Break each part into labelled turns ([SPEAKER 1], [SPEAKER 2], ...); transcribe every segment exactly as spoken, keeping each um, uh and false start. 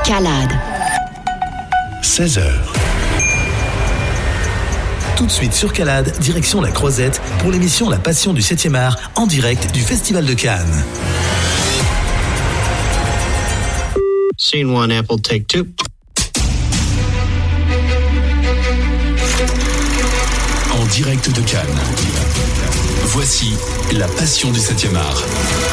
[SPEAKER 1] Escalade.
[SPEAKER 2] seize heures. Tout de suite sur Calade, direction la Croisette pour l'émission La Passion du septième art en direct du Festival de Cannes.
[SPEAKER 3] Scene one, Apple, take two.
[SPEAKER 2] En direct de Cannes. Voici La Passion du septième art.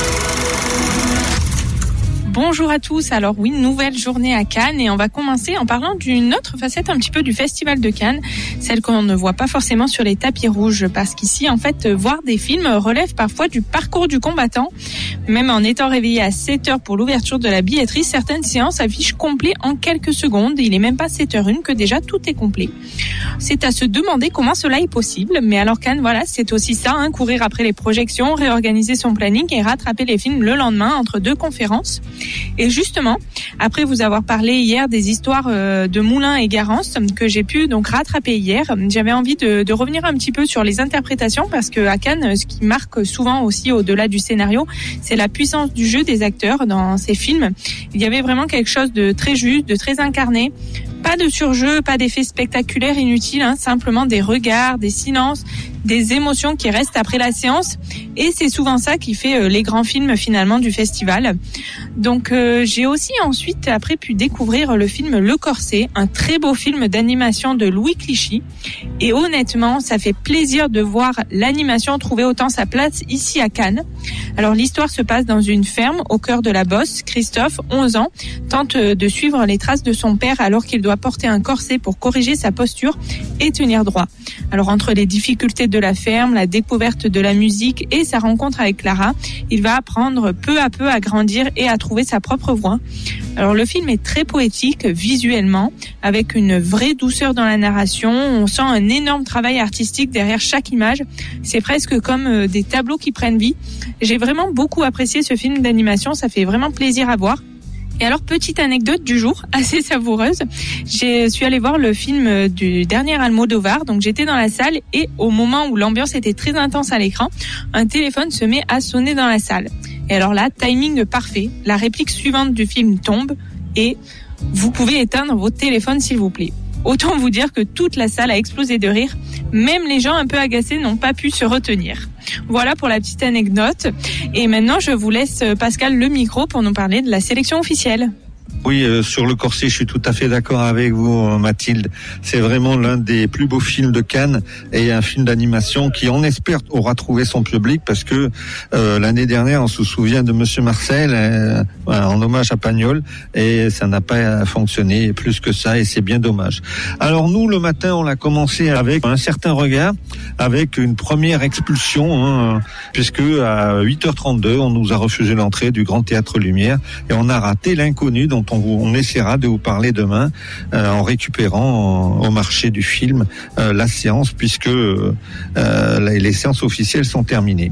[SPEAKER 4] Bonjour à tous, alors oui, nouvelle journée à Cannes et on va commencer en parlant d'une autre facette un petit peu du Festival de Cannes, celle qu'on ne voit pas forcément sur les tapis rouges, parce qu'ici en fait voir des films relève parfois du parcours du combattant. Même en étant réveillé à sept heures pour l'ouverture de la billetterie, certaines séances affichent complet en quelques secondes, il est même pas sept heures une que déjà tout est complet. C'est à se demander comment cela est possible, mais alors Cannes, voilà, c'est aussi ça, hein, courir après les projections, réorganiser son planning et rattraper les films le lendemain entre deux conférences. Et justement, après vous avoir parlé hier des histoires de Moulin et Garance que j'ai pu donc rattraper hier, j'avais envie de, de revenir un petit peu sur les interprétations, parce que à Cannes, ce qui marque souvent aussi au-delà du scénario, c'est la puissance du jeu des acteurs dans ces films. Il y avait vraiment quelque chose de très juste, de très incarné. Pas de surjeu, pas d'effets spectaculaires inutiles, hein, simplement des regards, des silences, des émotions qui restent après la séance. Et c'est souvent ça qui fait euh, les grands films finalement du festival. Donc euh, j'ai aussi ensuite après pu découvrir le film Le Corset, un très beau film d'animation de Louis Clichy. Et honnêtement, ça fait plaisir de voir l'animation trouver autant sa place ici à Cannes. Alors l'histoire se passe dans une ferme au cœur de la Bosse. Christophe, onze ans, tente de suivre les traces de son père alors qu'il doit porter un corset pour corriger sa posture et tenir droit. Alors entre les difficultés de la ferme, la découverte de la musique et sa rencontre avec Clara, il va apprendre peu à peu à grandir et à trouver sa propre voix. Alors le film est très poétique visuellement, avec une vraie douceur dans la narration. On sent un énorme travail artistique derrière chaque image. C'est presque comme des tableaux qui prennent vie. J'ai vraiment beaucoup apprécié ce film d'animation, ça fait vraiment plaisir à voir. Et alors, petite anecdote du jour, assez savoureuse. Je suis allée voir le film du dernier Almodovar, donc j'étais dans la salle et au moment où l'ambiance était très intense à l'écran, un téléphone se met à sonner dans la salle. Et alors là, timing parfait, la réplique suivante du film tombe et vous pouvez éteindre votre téléphone s'il vous plaît. Autant vous dire que toute la salle a explosé de rire. Même les gens un peu agacés n'ont pas pu se retenir. Voilà pour la petite anecdote. Et maintenant, je vous laisse, Pascal, le micro pour nous parler de la sélection officielle.
[SPEAKER 5] Oui, euh, sur Le Corset, je suis tout à fait d'accord avec vous, Mathilde. C'est vraiment l'un des plus beaux films de Cannes et un film d'animation qui, on espère, aura trouvé son public, parce que euh, l'année dernière, on se souvient de Monsieur Marcel euh, en hommage à Pagnol, et ça n'a pas fonctionné plus que ça, et c'est bien dommage. Alors nous, le matin, on l'a commencé avec un certain regard, avec une première expulsion, hein, puisque à huit heures trente-deux, on nous a refusé l'entrée du Grand Théâtre Lumière et on a raté L'Inconnu, dont on, on essaiera de vous parler demain euh, en récupérant en, au marché du film euh, la séance, puisque euh, les, les séances officielles sont terminées.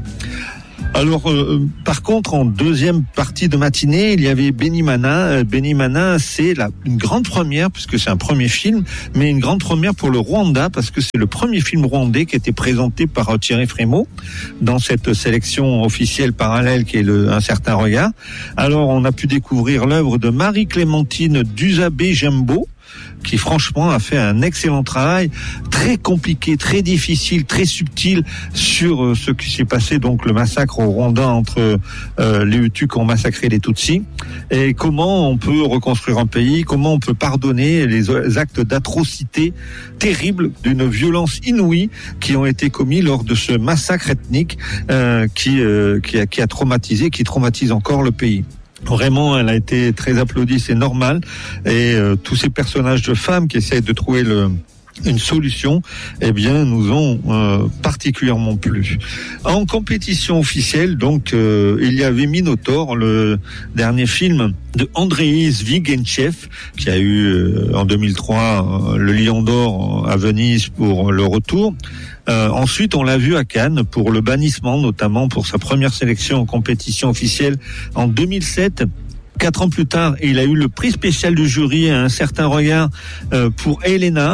[SPEAKER 5] Alors, euh, par contre, en deuxième partie de matinée, il y avait Benimana. Benimana, c'est la, une grande première, puisque c'est un premier film, mais une grande première pour le Rwanda, parce que c'est le premier film rwandais qui a été présenté par Thierry Frémaux dans cette sélection officielle parallèle qui est le, Un certain regard. Alors, on a pu découvrir l'œuvre de Marie-Clémentine Duzabé-Jembo, qui franchement a fait un excellent travail, très compliqué, très difficile, très subtil sur ce qui s'est passé, donc le massacre au Rwanda entre euh, les Hutus qui ont massacré les Tutsis, et comment on peut reconstruire un pays, comment on peut pardonner les actes d'atrocité terribles, d'une violence inouïe qui ont été commis lors de ce massacre ethnique euh, qui, euh, qui, a, qui a traumatisé, qui traumatise encore le pays. Vraiment, elle a été très applaudie, c'est normal. Et euh, tous ces personnages de femmes qui essayent de trouver le, une solution, eh bien, nous ont euh, particulièrement plu. En compétition officielle, donc, euh, il y avait Minotaur, le dernier film de Andreï Zvigenchev, qui a eu euh, en deux mille trois euh, le Lion d'Or à Venise pour Le Retour. Euh, ensuite, on l'a vu à Cannes pour Le Bannissement, notamment pour sa première sélection en compétition officielle en deux mille sept. Quatre ans plus tard, il a eu le prix spécial du jury à Un certain regard euh, pour Elena.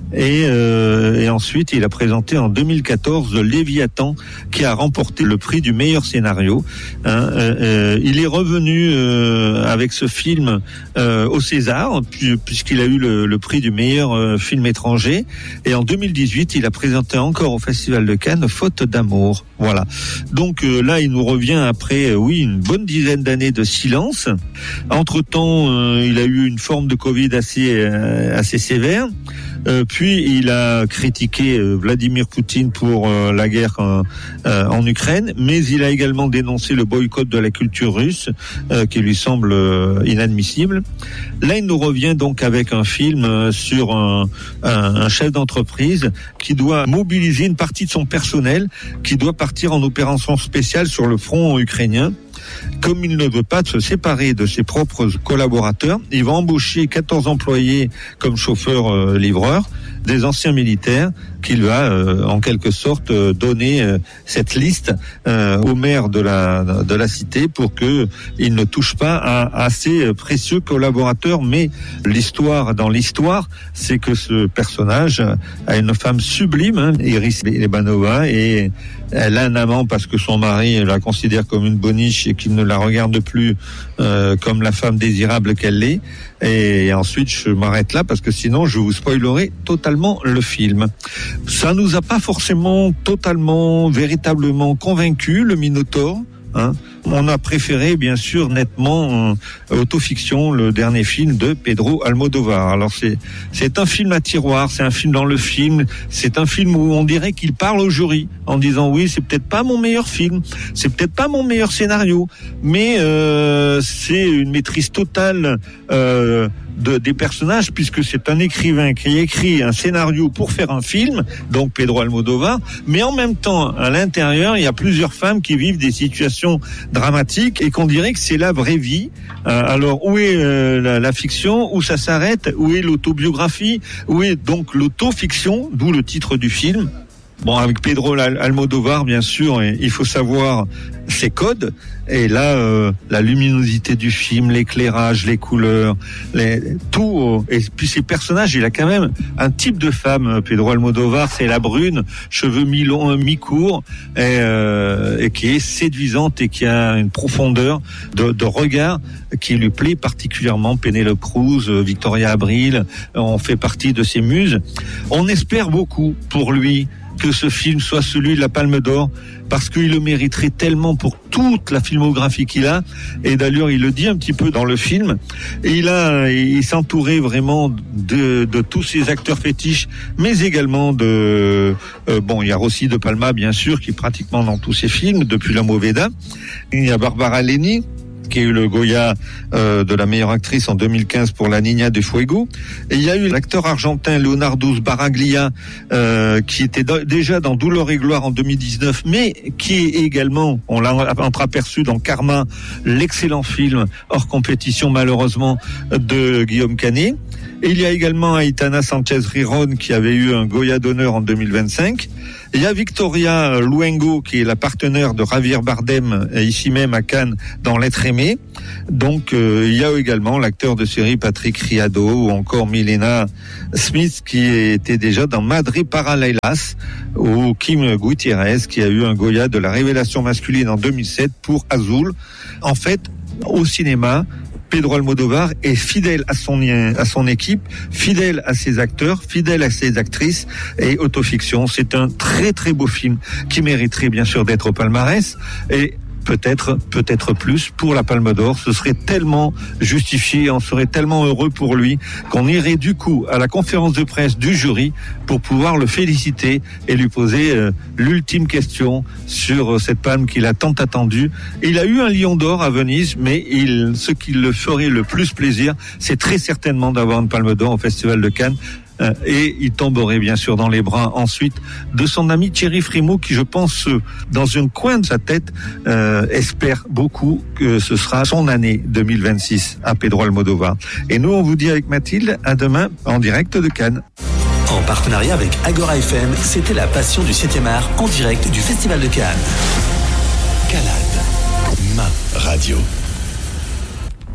[SPEAKER 5] Et, euh, et ensuite, il a présenté en deux mille quatorze le Léviathan, qui a remporté le prix du meilleur scénario. Hein, euh, euh, il est revenu euh, avec ce film euh, au César, puisqu'il a eu le, le prix du meilleur euh, film étranger. Et en deux mille dix-huit, il a présenté encore au Festival de Cannes Faute d'amour. Voilà. Donc euh, là, il nous revient après, euh, oui, une bonne dizaine d'années de silence. Entre-temps, euh, il a eu une forme de Covid assez euh, assez sévère. Euh, puis il a critiqué euh, Vladimir Poutine pour euh, la guerre euh, euh, en Ukraine, mais il a également dénoncé le boycott de la culture russe, euh, qui lui semble euh, inadmissible. Là, il nous revient donc avec un film euh, sur un, un, un chef d'entreprise qui doit mobiliser une partie de son personnel, qui doit partir en opération spéciale sur le front ukrainien. Comme il ne veut pas se séparer de ses propres collaborateurs, il va embaucher quatorze employés comme chauffeurs-livreurs, euh, des anciens militaires, qu'il va euh, en quelque sorte euh, donner euh, cette liste euh, au maire de la de la cité pour que il ne touche pas à, à ses précieux collaborateurs. Mais l'histoire dans l'histoire, c'est que ce personnage a une femme sublime, hein, Iris Lebanova, et elle a un amant parce que son mari la considère comme une boniche et qu'il ne la regarde plus euh, comme la femme désirable qu'elle est. Et ensuite, je m'arrête là parce que sinon, je vous spoilerai totalement le film. Ça nous a pas forcément totalement, véritablement convaincu, le Minotaure. Hein. On a préféré, bien sûr, nettement euh, Autofiction, le dernier film de Pedro Almodovar. Alors c'est c'est un film à tiroir, c'est un film dans le film, c'est un film où on dirait qu'il parle au jury en disant oui, c'est peut-être pas mon meilleur film, c'est peut-être pas mon meilleur scénario, mais euh, c'est une maîtrise totale euh, de, des personnages, puisque c'est un écrivain qui écrit un scénario pour faire un film, donc Pedro Almodovar, mais en même temps, à l'intérieur, il y a plusieurs femmes qui vivent des situations dramatiques et qu'on dirait que c'est la vraie vie. Euh, alors, où est euh, la, la fiction? Où ça s'arrête? Où est l'autobiographie? Où est donc l'autofiction? D'où le titre du film. Bon, avec Pedro Almodovar, bien sûr, il faut savoir ses codes. Et là, euh, la luminosité du film, l'éclairage, les couleurs, les, tout. Et puis ces personnages, il a quand même un type de femme. Pedro Almodovar, c'est la brune, cheveux mi-longs, mi-courts, et, euh, et qui est séduisante et qui a une profondeur de, de regard qui lui plaît particulièrement. Penélope Cruz, Victoria Abril, on fait partie de ses muses. On espère beaucoup pour lui que ce film soit celui de la Palme d'Or, parce qu'il le mériterait tellement pour toute la filmographie qu'il a. Et d'ailleurs, il le dit un petit peu dans le film. Et il a, il s'entourait vraiment de, de tous ces acteurs fétiches, mais également de, euh, bon, il y a Rossi de Palma, bien sûr, qui est pratiquement dans tous ses films, depuis La Moveda. Il y a Barbara Leni, qui a eu le Goya euh, de la meilleure actrice en deux mille quinze pour La Niña de Fuego. Et il y a eu l'acteur argentin Leonardo Sbaraglia, euh, qui était do- déjà dans Douleur et Gloire en deux mille dix-neuf, mais qui est également, on l'a entreaperçu dans Karma, l'excellent film hors compétition malheureusement de Guillaume Canet. Et il y a également Aitana Sanchez Riron, qui avait eu un Goya d'honneur en deux mille vingt-cinq. Il y a Victoria Luengo, qui est la partenaire de Javier Bardem, ici même à Cannes, dans L'être aimé. Donc, euh, il y a également l'acteur de série Patrick Riado, ou encore Milena Smith, qui était déjà dans Madre Paralelas, ou Kim Gutiérrez, qui a eu un Goya de la révélation masculine en deux mille sept pour Azul. En fait, au cinéma, Pedro Almodovar est fidèle à son à son équipe, fidèle à ses acteurs, fidèle à ses actrices. Et Autofiction, c'est un très très beau film qui mériterait bien sûr d'être au palmarès. Et peut-être, peut-être plus pour la Palme d'Or. Ce serait tellement justifié, on serait tellement heureux pour lui qu'on irait du coup à la conférence de presse du jury pour pouvoir le féliciter et lui poser euh, l'ultime question sur euh, cette palme qu'il a tant attendue. Il a eu un Lion d'Or à Venise, mais il, ce qui le ferait le plus plaisir, c'est très certainement d'avoir une Palme d'Or au Festival de Cannes. Euh, et il tomberait bien sûr dans les bras ensuite de son ami Thierry Frémaux, qui je pense euh, dans un coin de sa tête euh, espère beaucoup que ce sera son année deux mille vingt-six à Pedro Almodovar. Et nous on vous dit avec Mathilde à demain en direct de Cannes.
[SPEAKER 2] En partenariat avec Agora F M, c'était la passion du septième art en direct du Festival de Cannes. Calade, ma radio.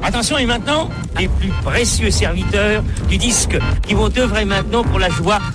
[SPEAKER 1] Attention, et maintenant, les plus précieux serviteurs du disque qui vont œuvrer maintenant pour la joie